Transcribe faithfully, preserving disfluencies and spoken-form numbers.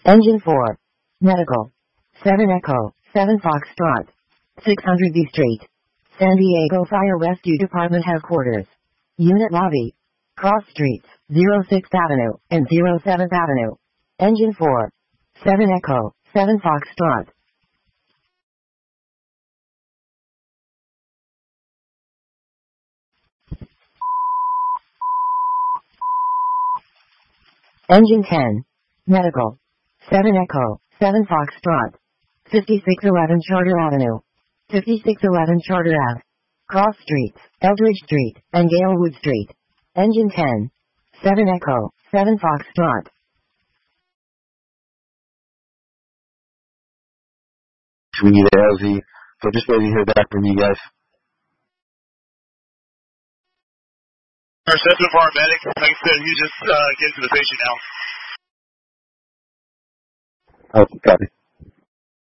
Engine four. Medical. seven Echo, seven Foxtrot. six hundred B Street. San Diego Fire Rescue Department Headquarters. Unit Lobby. Cross Streets, oh sixth Avenue and oh seventh Avenue. Engine four. seven Echo, seven Foxtrot. Engine ten. Medical. seven Echo, seven Foxtrot. fifty-six eleven Charter Avenue. fifty-six eleven Charter Ave. Cross Streets, Eldridge Street, and Galewood Street. Engine ten. seven Echo, seven Foxtrot. We need a L Z, so just waiting to hear back from you guys. Receptive paramedic, like I said, he's just uh, getting to the patient now. Oh, copy.